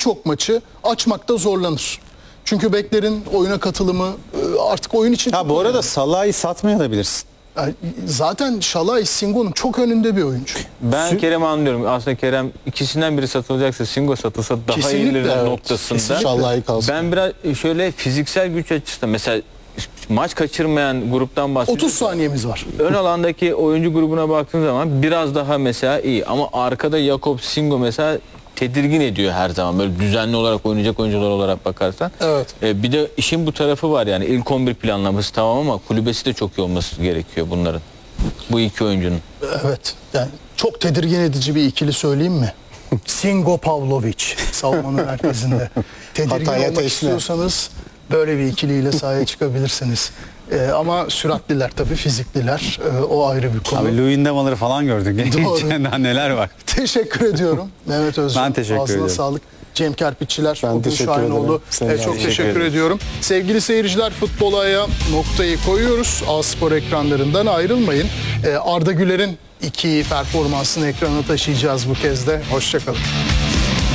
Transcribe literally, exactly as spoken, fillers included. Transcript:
birçok maçı açmakta zorlanır. Çünkü beklerin oyuna katılımı artık oyun için... Ha, bu arada Salah'ı satmayabilirsin. Yani zaten Şalay, Singo'nun çok önünde bir oyuncu. Ben Sü Kerem'i anlıyorum. Aslında Kerem ikisinden biri satılacaksa Singo satılsa daha Kesinlikle, iyileri evet. noktasında. Kesinlikle. Şalay kalsın. Ben biraz şöyle fiziksel güç açısından mesela maç kaçırmayan gruptan bahsediyorum. otuz saniyemiz var. Ön alandaki oyuncu grubuna baktığın zaman biraz daha mesela iyi ama arkada Jakob, Singo mesela tedirgin ediyor her zaman. Böyle düzenli olarak oynayacak oyuncular olarak bakarsan. Evet. Ee, bir de işin bu tarafı var yani ilk on bir planlaması tamam ama kulübesi de çok iyi olması gerekiyor bunların. Bu iki oyuncunun. Evet. Yani çok tedirgin edici bir ikili söyleyeyim mi? Singo Pavlovic savunmanın merkezinde. Tedirgin Hataya olmak teşne. istiyorsanız böyle bir ikiliyle sahaya çıkabilirsiniz. Ee, ama süratliler tabii, fizikliler. Ee, o ayrı bir konu. Abi Luyendama'ları falan gördük. Doğru. Daha neler var. Teşekkür ediyorum Mehmet Özcan. Ben teşekkür Ağzına ediyorum. sağlık. Cem Kerpiççiler, Ben Bugün teşekkür Şahinoğlu. ederim. Sen Evet, de çok teşekkür teşekkür ederim. ediyorum. Sevgili seyirciler, futbolaya noktayı koyuyoruz. A-Spor ekranlarından ayrılmayın. Ee, Arda Güler'in iki performansını ekrana taşıyacağız bu kez de. Hoşça kalın.